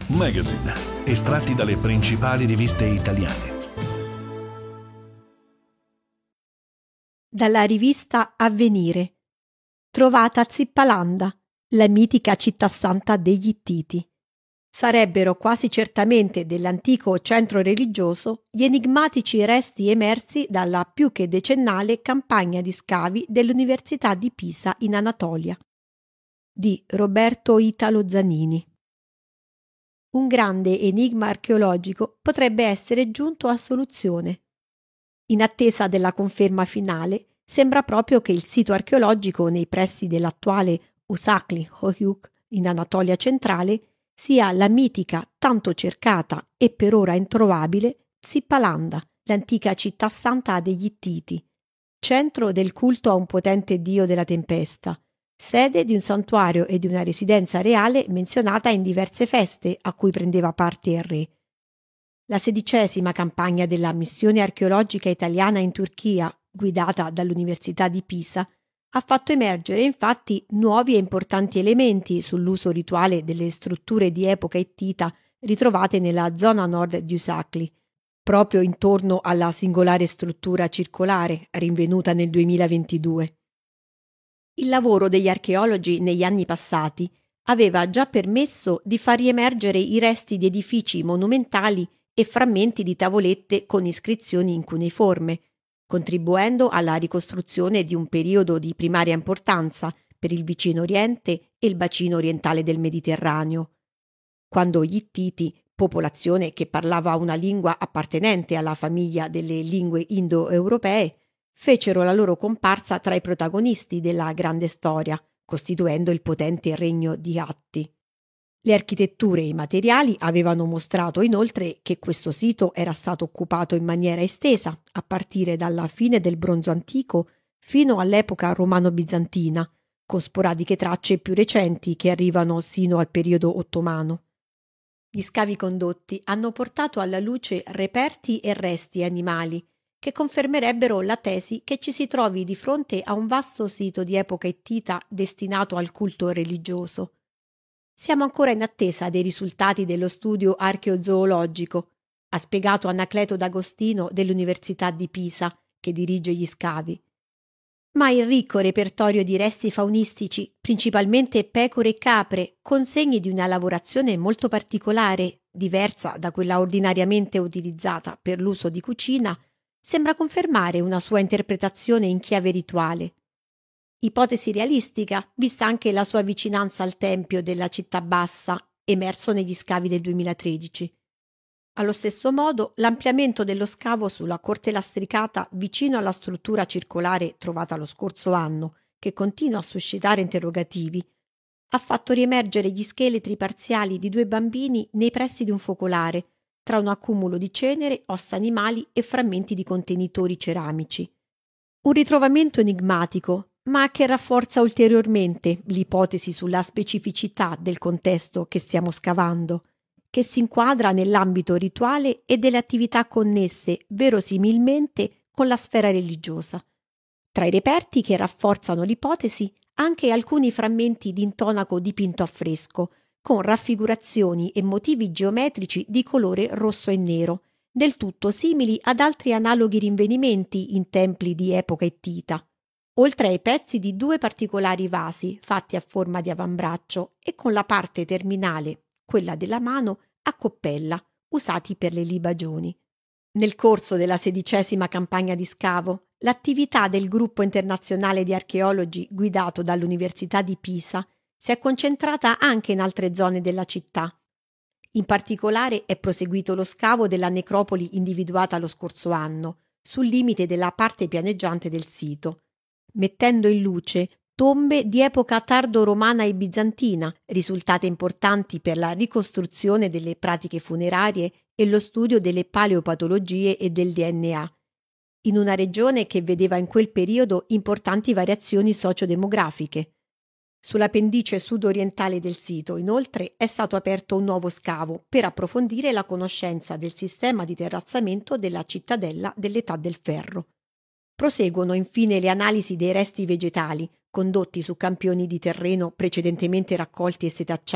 Magazine, estratti dalle principali riviste italiane. Dalla rivista Avvenire. Trovata a Zippalanda, la mitica città santa degli Ittiti. Sarebbero quasi certamente dell'antico centro religioso gli enigmatici resti emersi dalla più che decennale campagna di scavi dell'Università di Pisa in Anatolia. Di Roberto Italo Zanini. Un grande enigma archeologico potrebbe essere giunto a soluzione. In attesa della conferma finale, sembra proprio che il sito archeologico nei pressi dell'attuale Usakli Hoyuk in Anatolia centrale sia la mitica, tanto cercata e per ora introvabile Zippalanda, l'antica città santa degli Ittiti, centro del culto a un potente dio della tempesta, sede di un santuario e di una residenza reale menzionata in diverse feste a cui prendeva parte il re. La 16ª campagna della missione archeologica italiana in Turchia, guidata dall'Università di Pisa, ha fatto emergere infatti nuovi e importanti elementi sull'uso rituale delle strutture di epoca ittita ritrovate nella zona nord di Usakli, proprio intorno alla singolare struttura circolare rinvenuta nel 2022. Il lavoro degli archeologi negli anni passati aveva già permesso di far riemergere i resti di edifici monumentali e frammenti di tavolette con iscrizioni in cuneiforme, contribuendo alla ricostruzione di un periodo di primaria importanza per il vicino Oriente e il bacino orientale del Mediterraneo. Quando gli Ittiti, popolazione che parlava una lingua appartenente alla famiglia delle lingue indoeuropee, fecero la loro comparsa tra i protagonisti della grande storia, costituendo il potente regno di Atti. Le architetture e i materiali avevano mostrato inoltre che questo sito era stato occupato in maniera estesa a partire dalla fine del Bronzo Antico fino all'epoca romano-bizantina, con sporadiche tracce più recenti che arrivano sino al periodo ottomano. Gli scavi condotti hanno portato alla luce reperti e resti animali che confermerebbero la tesi che ci si trovi di fronte a un vasto sito di epoca ittita destinato al culto religioso. Siamo ancora in attesa dei risultati dello studio archeozoologico, ha spiegato Anacleto D'Agostino dell'Università di Pisa, che dirige gli scavi. Ma il ricco repertorio di resti faunistici, principalmente pecore e capre, con segni di una lavorazione molto particolare, diversa da quella ordinariamente utilizzata per l'uso di cucina, sembra confermare una sua interpretazione in chiave rituale. Ipotesi realistica, vista anche la sua vicinanza al tempio della città bassa, emerso negli scavi del 2013. Allo stesso modo, l'ampliamento dello scavo sulla corte lastricata vicino alla struttura circolare trovata lo scorso anno, che continua a suscitare interrogativi, ha fatto riemergere gli scheletri parziali di 2 bambini nei pressi di un focolare, tra un accumulo di cenere, ossa animali e frammenti di contenitori ceramici. Un ritrovamento enigmatico, ma che rafforza ulteriormente l'ipotesi sulla specificità del contesto che stiamo scavando, che si inquadra nell'ambito rituale e delle attività connesse verosimilmente con la sfera religiosa. Tra i reperti che rafforzano l'ipotesi anche alcuni frammenti di intonaco dipinto a fresco, con raffigurazioni e motivi geometrici di colore rosso e nero, del tutto simili ad altri analoghi rinvenimenti in templi di epoca ittita, oltre ai pezzi di 2 particolari vasi fatti a forma di avambraccio e con la parte terminale, quella della mano, a coppella, usati per le libagioni. Nel corso della 16ª campagna di scavo, l'attività del gruppo internazionale di archeologi guidato dall'Università di Pisa si è concentrata anche in altre zone della città. In particolare è proseguito lo scavo della necropoli individuata lo scorso anno, sul limite della parte pianeggiante del sito, mettendo in luce tombe di epoca tardo-romana e bizantina, risultate importanti per la ricostruzione delle pratiche funerarie e lo studio delle paleopatologie e del DNA, in una regione che vedeva in quel periodo importanti variazioni sociodemografiche. Sulla pendice sud-orientale del sito, inoltre, è stato aperto un nuovo scavo per approfondire la conoscenza del sistema di terrazzamento della cittadella dell'età del ferro. Proseguono infine le analisi dei resti vegetali, condotti su campioni di terreno precedentemente raccolti e setacciati